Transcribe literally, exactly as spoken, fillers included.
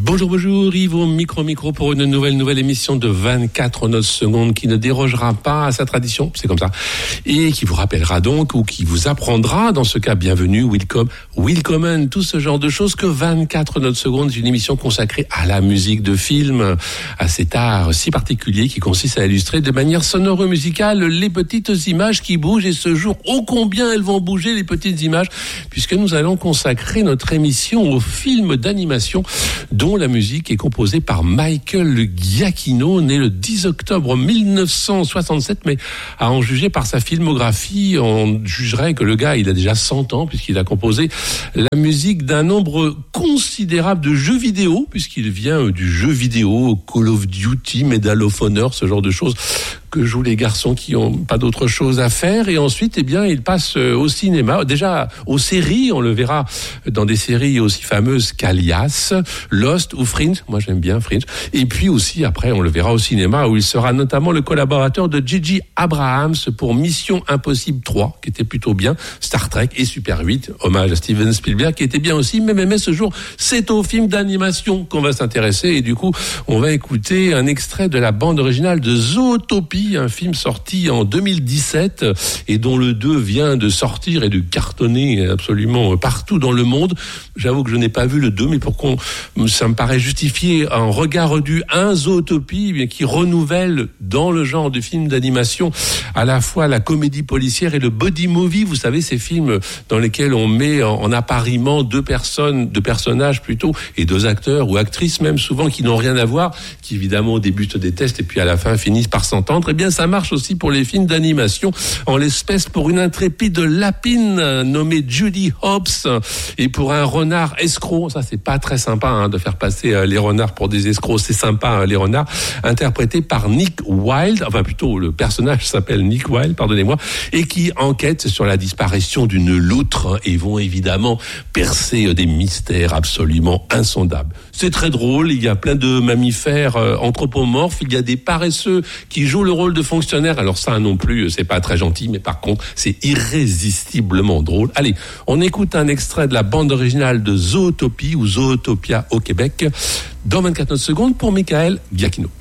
Bonjour, bonjour, Yves au micro, micro pour une nouvelle, nouvelle émission de vingt-quatre notes secondes qui ne dérogera pas à sa tradition, c'est comme ça, et qui vous rappellera donc, ou qui vous apprendra, dans ce cas, bienvenue, welcome, willkommen, tout ce genre de choses, que vingt-quatre notes secondes, une émission consacrée à la musique de film, à cet art si particulier qui consiste à illustrer de manière sonore-musicale les petites images qui bougent, et ce jour, ô combien elles vont bouger, les petites images, puisque nous allons consacrer notre émission au film d'animation dont la musique est composée par Michael Giacchino, né le dix octobre mille neuf cent soixante-sept, mais à en juger par sa filmographie, on jugerait que le gars, il a déjà cent ans, puisqu'il a composé la musique d'un nombre considérable de jeux vidéo, puisqu'il vient du jeu vidéo, Call of Duty, Medal of Honor, ce genre de choses que jouent les garçons qui n'ont pas d'autre chose à faire. Et ensuite, eh bien, il passe au cinéma, déjà aux séries, on le verra dans des séries aussi fameuses qu'Alias, Lost ou Fringe, moi j'aime bien Fringe, et puis aussi après on le verra au cinéma où il sera notamment le collaborateur de J J Abrams pour Mission Impossible trois, qui était plutôt bien, Star Trek et Super huit, hommage à Steven Spielberg, qui était bien aussi, mais, mais, mais ce jour, c'est au film d'animation qu'on va s'intéresser, et du coup, on va écouter un extrait de la bande originale de Zootopie, un film sorti en deux mille dix-sept et dont le deux vient de sortir et de cartonner absolument partout dans le monde. J'avoue que je n'ai pas vu le deux, mais pour qu'on, ça me paraît justifié un regard du un, Zootopie, qui renouvelle dans le genre du film d'animation à la fois la comédie policière et le body movie. Vous savez, ces films dans lesquels on met en, en appariement deux personnes, deux personnages plutôt, et deux acteurs ou actrices même souvent qui n'ont rien à voir, qui évidemment débutent des tests et puis à la fin finissent par s'entendre. Eh bien, ça marche aussi pour les films d'animation, en l'espèce pour une intrépide lapine nommée Judy Hopps, et pour un renard escroc. Ça, c'est pas très sympa hein, de faire passer euh, les renards pour des escrocs. C'est sympa, hein, les renards, interprétés par Nick Wilde, enfin plutôt le personnage s'appelle Nick Wilde, pardonnez-moi, et qui enquête sur la disparition d'une loutre, hein, et vont évidemment percer des mystères absolument insondables. C'est très drôle, il y a plein de mammifères euh, anthropomorphes, il y a des paresseux qui jouent le rôle de fonctionnaire. Alors ça non plus, c'est pas très gentil, mais par contre, c'est irrésistiblement drôle. Allez, on écoute un extrait de la bande originale de Zootopie ou Zootopia au Québec dans vingt-quatre secondes pour Michael Giacchino.